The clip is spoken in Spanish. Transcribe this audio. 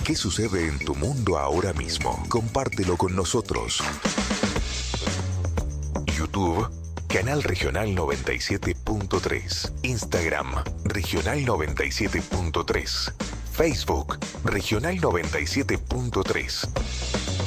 ¿Qué sucede en tu mundo ahora mismo? Compártelo con nosotros. YouTube, Canal Regional 97.3. Instagram, Regional 97.3. Facebook, Regional 97.3.